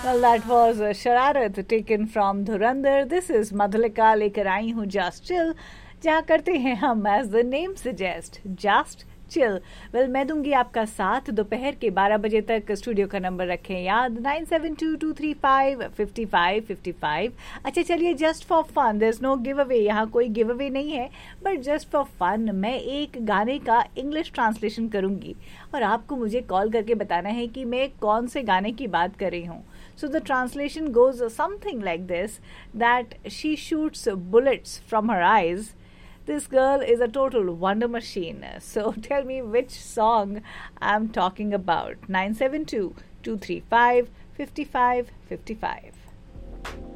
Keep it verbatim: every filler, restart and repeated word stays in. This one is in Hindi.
Well, that was a Shararat taken from Dhurandhar. This is Madhulika लेकर आई हूँ Just Chill, जहाँ करते हैं हम as the name suggest, Just Chill. Well, मैं दूंगी आपका साथ दोपहर के बारह बजे तक. स्टूडियो का नंबर रखें याद nine seven to to three five fifty five fifty five. अच्छा चलिए, just for fun, there is know give away. यहाँ कोई गिव अवे नहीं है, बट जस्ट फॉर फन मैं एक गाने का इंग्लिश ट्रांसलेशन करूंगी और आपको मुझे कॉल करके बताना है कि मैं कौन से गाने की बात कर रही हूँ. So the translation goes something like this, that she shoots bullets from her eyes. This girl is a total wonder machine. So tell me which song I'm talking about. nine seven two, two three five, five five five five.